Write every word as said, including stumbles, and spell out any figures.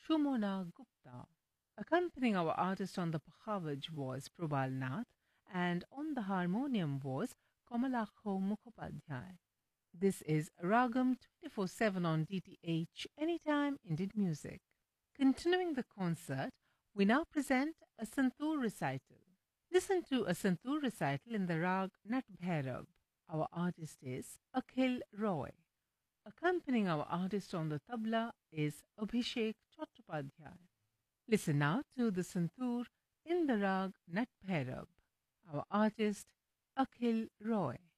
Shumona Gupta. Accompanying our artist on the Pakhavaj was Prabal Nath, and on the harmonium was Kamalakho Mukhopadhyay. This is Ragam twenty-four seven on D T H Anytime Indian Music. Continuing the concert, we now present a Santoor recital. Listen to a Santoor recital in the Rag Nat Bhairav. Our artist is Akhil Roy. Accompanying our artist on the tabla is Abhishek Chattopadhyay. Listen now to the Santoor in the Rag Nat Bhairav. Our artist Akhil Roy.